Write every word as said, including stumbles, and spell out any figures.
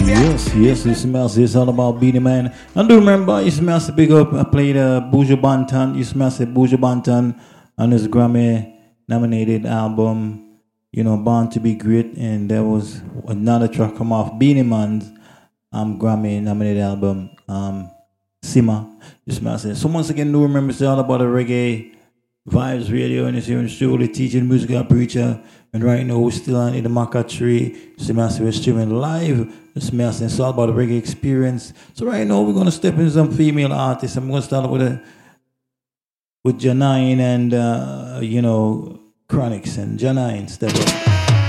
Yes, yes, it smells. It's all about Beenie Man. And do remember, it smells big up. I played uh, Buju Banton. It smells like Buju Banton on his Grammy nominated album, you know, Born to Be Great. And there was another track come off Beenie Man's um, Grammy nominated album, um, Sima. It smells like. So once again, do remember, it's all about the reggae Vibes Radio, and it's here in the studio, teaching musical preacher. And right now, we're still on in the Maca tree. Semester, we're streaming live. It's Semester, it's all about the reggae experience. So right now, we're going to step into some female artists. I'm going to start with a, with Janine and, uh, you know, Chronics. And Janine, step up.